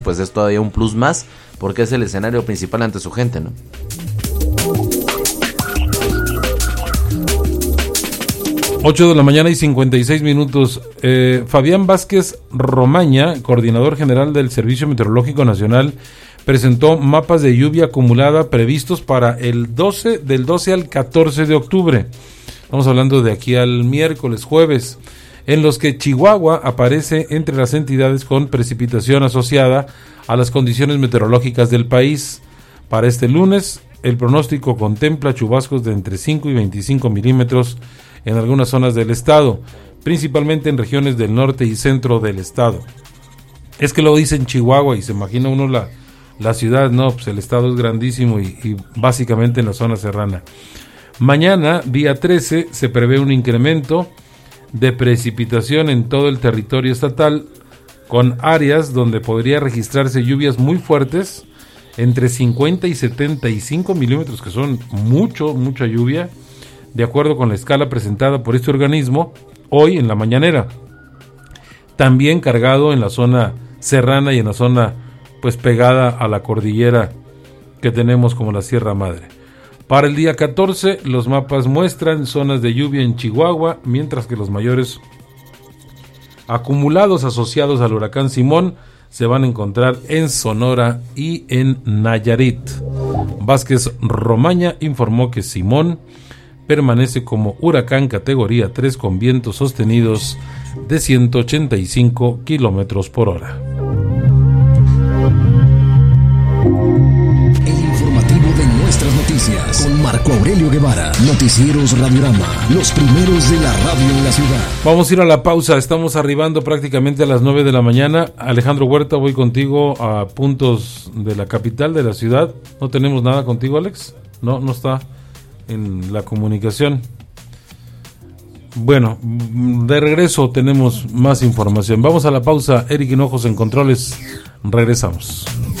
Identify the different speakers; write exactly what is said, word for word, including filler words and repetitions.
Speaker 1: pues es todavía un plus más, porque es el escenario principal ante su gente, ¿no?
Speaker 2: ocho de la mañana y cincuenta y seis minutos. Eh, Fabián Vázquez Romaña, coordinador general del Servicio Meteorológico Nacional, presentó mapas de lluvia acumulada previstos para el doce, del doce al catorce de octubre. Estamos hablando de aquí al miércoles, jueves, en los que Chihuahua aparece entre las entidades con precipitación asociada a las condiciones meteorológicas del país. Para este lunes, el pronóstico contempla chubascos de entre cinco y veinticinco milímetros en algunas zonas del estado, principalmente en regiones del norte y centro del estado. Es que lo dicen Chihuahua y se imagina uno la, la ciudad, no, pues el estado es grandísimo y, y básicamente en la zona serrana. Mañana, día trece, se prevé un incremento de precipitación en todo el territorio estatal, con áreas donde podría registrarse lluvias muy fuertes, entre cincuenta y setenta y cinco milímetros, que son mucho, mucha lluvia, de acuerdo con la escala presentada por este organismo hoy en la mañanera. También cargado en la zona serrana y en la zona pues pegada a la cordillera que tenemos como la Sierra Madre. Para el día catorce, los mapas muestran zonas de lluvia en Chihuahua, mientras que los mayores acumulados asociados al huracán Simón se van a encontrar en Sonora y en Nayarit. Vázquez Romaña informó que Simón permanece como huracán categoría tres con vientos sostenidos de ciento ochenta y cinco kilómetros por hora.
Speaker 3: El informativo de nuestras noticias con Marco Aurelio Guevara. Noticieros Radiorama, los primeros de la radio en la ciudad.
Speaker 2: Vamos a ir a la pausa, estamos arribando prácticamente a las nueve de la mañana. Alejandro Huerta, voy contigo a puntos de la capital de la ciudad. ¿No tenemos nada contigo, Alex? No, no está en la comunicación. Bueno, de regreso tenemos más información. Vamos a la pausa. Eric Hinojos en controles. Regresamos.